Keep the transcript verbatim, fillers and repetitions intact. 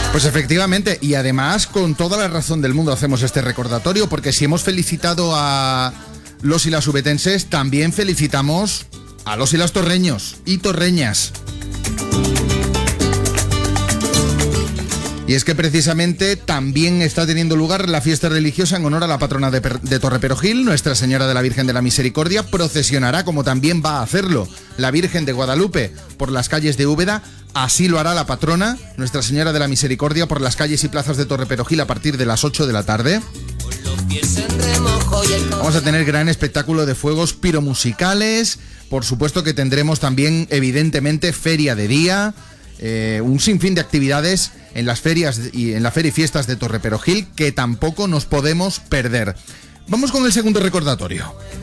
Pues efectivamente, y además con toda la razón del mundo hacemos este recordatorio, porque si hemos felicitado a los y las ubetenses, también felicitamos a los y las torreños y torreñas. Y es que precisamente también está teniendo lugar la fiesta religiosa en honor a la patrona de, per- de Torreperogil. Nuestra Señora de la Virgen de la Misericordia procesionará, como también va a hacerlo la Virgen de Guadalupe, por las calles de Úbeda. Así lo hará la patrona, Nuestra Señora de la Misericordia, por las calles y plazas de Torreperogil a partir de las ocho de la tarde. Vamos a tener gran espectáculo de fuegos piromusicales. Por supuesto que tendremos también, evidentemente, feria de día. Eh, un sinfín de actividades en las ferias y en la feria y fiestas de Torreperogil que tampoco nos podemos perder. Vamos con el segundo recordatorio.